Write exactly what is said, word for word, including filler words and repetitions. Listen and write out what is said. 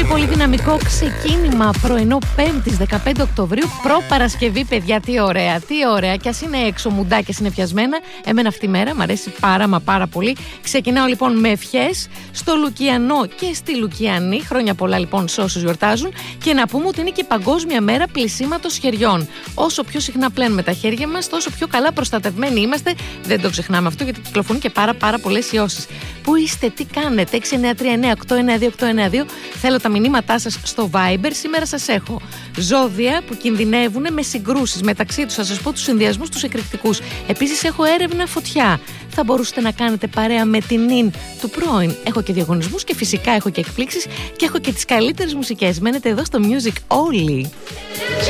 πολύ πολύ δυναμικό ξεκίνημα πρωινό Πέμπτης δεκαπέντε Οκτωβρίου, προ-Παρασκευή, παιδιά. Τι ωραία, τι ωραία. Κι ας είναι έξω μουντάκια συννεφιασμένα, εμένα αυτή η μέρα μου αρέσει πάρα μα πάρα πολύ. Ξεκινάω λοιπόν με ευχές στο Λουκιανό και στη Λουκιανή. Χρόνια πολλά λοιπόν σε όσους γιορτάζουν. Και να πούμε ότι είναι και Παγκόσμια Μέρα Πλυσίματος Χεριών. Όσο πιο συχνά πλένουμε τα χέρια μας, τόσο πιο καλά προστατευμένοι είμαστε. Δεν το ξεχνάμε αυτό, γιατί κυκλοφορούν και πάρα πάρα πολλές ιώσεις. Πού είστε, τι κάνετε? έξι εννιά τρία εννιά οκτώ εννιά δύο οκτώ εννιά δύο. Θέλω τα μηνύματά σας στο Viber. Σήμερα σας έχω ζώδια που κινδυνεύουν με συγκρούσεις μεταξύ τους. Θα σας πω τους συνδυασμούς τους εκρηκτικούς. Επίσης έχω έρευνα φωτιά. Θα μπορούσατε να κάνετε παρέα με την νυν του πρώην. Έχω και διαγωνισμούς και φυσικά έχω και εκπλήξεις και έχω και τις καλύτερες μουσικές. Μένετε εδώ στο Music Only.